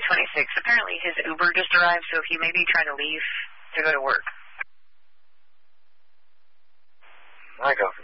1026. Apparently his Uber just arrived, so he may be trying to leave to go to work. I go